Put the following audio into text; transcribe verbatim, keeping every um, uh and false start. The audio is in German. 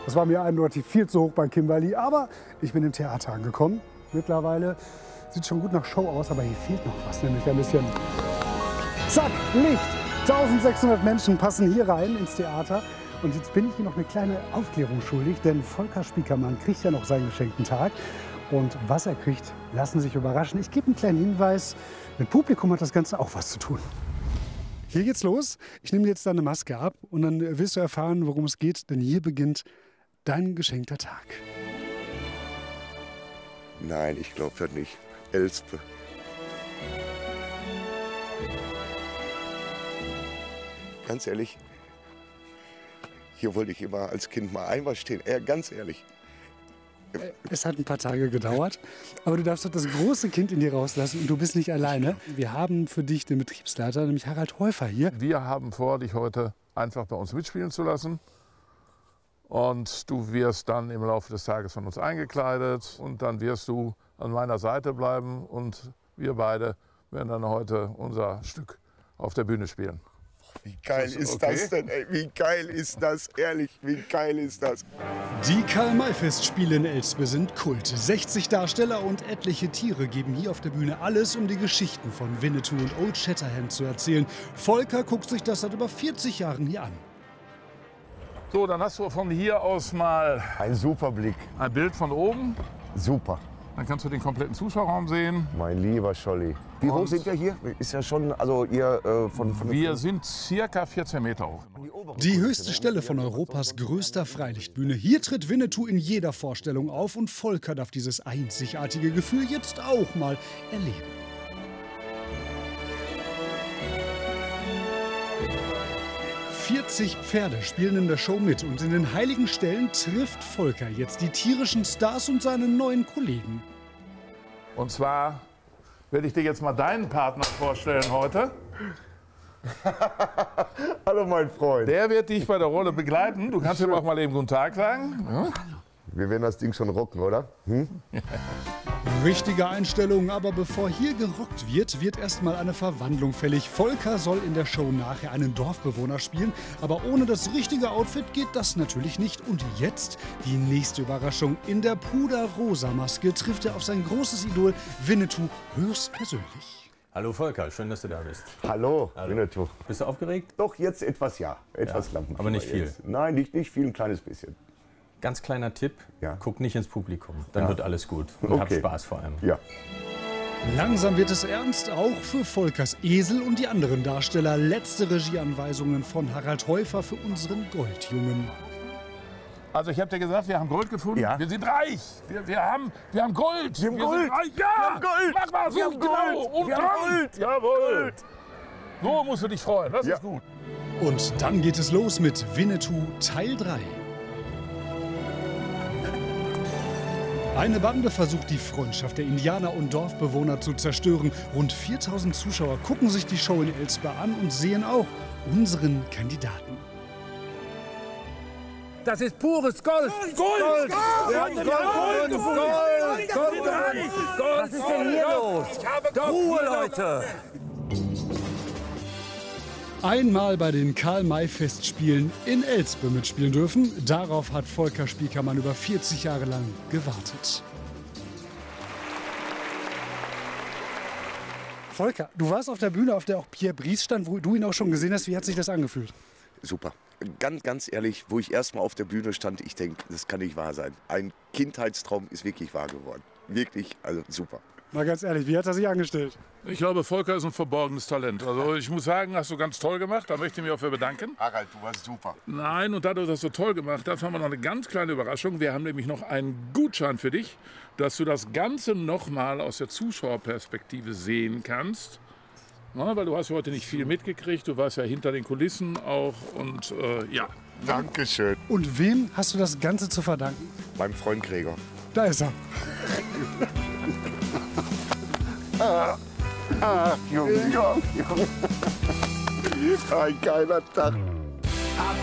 Das war mir eindeutig viel zu hoch bei Kimberly, aber ich bin im Theater angekommen. Mittlerweile sieht schon gut nach Show aus, aber hier fehlt noch was, nämlich ein bisschen. Zack, Licht! eintausendsechshundert Menschen passen hier rein ins Theater. Und jetzt bin ich hier noch eine kleine Aufklärung schuldig, denn Volker Spiekermann kriegt ja noch seinen geschenkten Tag. Und was er kriegt, lassen Sie sich überraschen. Ich gebe einen kleinen Hinweis, mit Publikum hat das Ganze auch was zu tun. Hier geht's los. Ich nehme jetzt deine Maske ab und dann wirst du erfahren, worum es geht, denn hier beginnt dein geschenkter Tag. Nein, ich glaube das nicht. Elspe. Ganz ehrlich, hier wollte ich immer als Kind mal einmal stehen. Ja, ganz ehrlich. Es hat ein paar Tage gedauert, aber du darfst doch das große Kind in dir rauslassen und du bist nicht alleine. Wir haben für dich den Betriebsleiter, nämlich Harald Häufer hier. Wir haben vor, dich heute einfach bei uns mitspielen zu lassen. Und du wirst dann im Laufe des Tages von uns eingekleidet und dann wirst du an meiner Seite bleiben und wir beide werden dann heute unser Stück auf der Bühne spielen. Wie geil ist, ist okay? das denn, ey? Wie geil ist das? Ehrlich, wie geil ist das? Die Karl-May-Festspiele in Elspe sind Kult. sechzig Darsteller und etliche Tiere geben hier auf der Bühne alles, um die Geschichten von Winnetou und Old Shatterhand zu erzählen. Volker guckt sich das seit über vierzig Jahren hier an. So, dann hast du von hier aus mal Ein super Blick. ein Bild von oben. Super. Dann kannst du den kompletten Zuschauerraum sehen. Mein lieber Scholli. Wie hoch Und- sind wir hier? Ist ja schon, also ihr äh, von, von Wir sind circa vierzehn Meter hoch. Die höchste Stelle von Europas größter Freilichtbühne. Hier tritt Winnetou in jeder Vorstellung auf und Volker darf dieses einzigartige Gefühl jetzt auch mal erleben. vierzig Pferde spielen in der Show mit und in den heiligen Stellen trifft Volker jetzt die tierischen Stars und seine neuen Kollegen. Und zwar werde ich dir jetzt mal deinen Partner vorstellen heute. Hallo mein Freund. Der wird dich bei der Rolle begleiten. Du kannst ihm auch mal eben guten Tag sagen. Ja? Wir werden das Ding schon rocken, oder? Hm? Richtige Einstellung, aber bevor hier gerockt wird, wird erstmal eine Verwandlung fällig. Volker soll in der Show nachher einen Dorfbewohner spielen, aber ohne das richtige Outfit geht das natürlich nicht. Und jetzt die nächste Überraschung. In der puderrosa Maske trifft er auf sein großes Idol Winnetou höchstpersönlich. Hallo Volker, schön, dass du da bist. Hallo, Winnetou. Bist du aufgeregt? Doch, jetzt etwas ja. Etwas Ja, Lampenfieber aber nicht viel. Jetzt. Nein, nicht, nicht viel, ein kleines bisschen. Ganz kleiner Tipp, Ja. guck nicht ins Publikum, dann Ja. wird alles gut. Und hab Okay. Spaß vor allem. Ja. Langsam wird es ernst, auch für Volkers Esel und die anderen Darsteller. Letzte Regieanweisungen von Harald Häufer für unseren Goldjungen. Also ich habe dir gesagt, wir haben Gold gefunden. Ja. Wir sind reich. Wir, wir, haben, wir haben Gold. Wir haben wir Gold. Sind reich. Ja. Wir haben Gold. Mach mal so, Wir haben genau. Gold. Und Wir haben dran. Gold. Jawohl. Gold. So musst du dich freuen. Das Ja. ist gut. Und dann geht es los mit Winnetou Teil drei. Eine Bande versucht, die Freundschaft der Indianer und Dorfbewohner zu zerstören. Rund viertausend Zuschauer gucken sich die Show in Elspe an und sehen auch unseren Kandidaten. Das ist pures Gold! Gold! Gold! Wir haben Gold! Gold! Gold! Gold! Gold! Was ist denn hier los? Ruhe, Leute! Einmal bei den Karl-May-Festspielen in Elspe mitspielen dürfen. Darauf hat Volker Spiekermann über vierzig Jahre lang gewartet. Volker, du warst auf der Bühne, auf der auch Pierre Brice stand, wo du ihn auch schon gesehen hast. Wie hat sich das angefühlt? Super. Ganz, ganz ehrlich, wo ich erst mal auf der Bühne stand, ich denke, das kann nicht wahr sein. Ein Kindheitstraum ist wirklich wahr geworden. Wirklich, also super. Mal ganz ehrlich, wie hat er sich angestellt? Ich glaube, Volker ist ein verborgenes Talent. Also ich muss sagen, hast du ganz toll gemacht. Da möchte ich mich auch für bedanken. Harald, du warst super. Nein, und da du das so toll gemacht hast, haben wir noch eine ganz kleine Überraschung. Wir haben nämlich noch einen Gutschein für dich, dass du das Ganze noch mal aus der Zuschauerperspektive sehen kannst. Na, weil du hast ja heute nicht viel mitgekriegt. Du warst ja hinter den Kulissen auch. Und äh, ja. Dankeschön. Und wem hast du das Ganze zu verdanken? Meinem Freund Gregor. Da ist er. Ach, Junge, Junge, Junge. Ein geiler Tag. Ab